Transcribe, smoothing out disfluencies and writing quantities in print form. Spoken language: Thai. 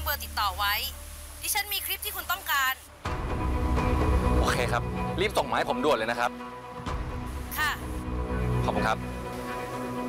อร์ติดต่อไว้ดิฉันมีคลิปที่คุณต้องการโอเคครับรีบส่งมาให้ผมด่วนเลยนะครับค่ะขอบคุณครับ